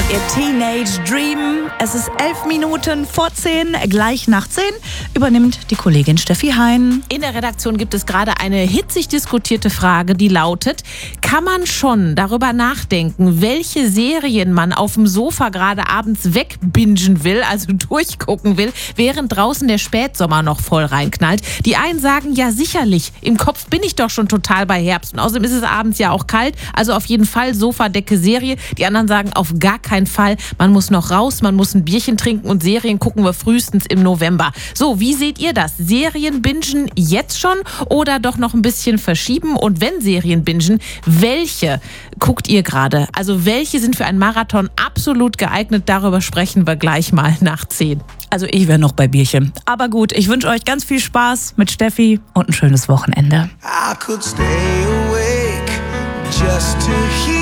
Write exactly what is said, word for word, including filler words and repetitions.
Ihr Teenage Dream. Es ist elf Minuten vor zehn, gleich nach zehn übernimmt die Kollegin Steffi Hein. In der Redaktion gibt es gerade eine hitzig diskutierte Frage, die lautet: Kann man schon darüber nachdenken, welche Serien man auf dem Sofa gerade abends wegbingen will, also durchgucken will, während draußen der Spätsommer noch voll reinknallt? Die einen sagen, ja sicherlich, im Kopf bin ich doch schon total bei Herbst und außerdem ist es abends ja auch kalt, also auf jeden Fall Sofadecke, Serie. Die anderen sagen, auf gar keinen Fall, man muss noch raus, man muss ein Bierchen trinken und Serien gucken wir frühestens im November. So, wie seht ihr das? Serien bingen jetzt schon oder doch noch ein bisschen verschieben? Und wenn Serien bingen, welche guckt ihr gerade? Also welche sind für einen Marathon absolut geeignet? Darüber sprechen wir gleich mal nach zehn. Also ich wäre noch bei Bierchen. Aber gut, ich wünsche euch ganz viel Spaß mit Steffi und ein schönes Wochenende. I could stay awake just to hear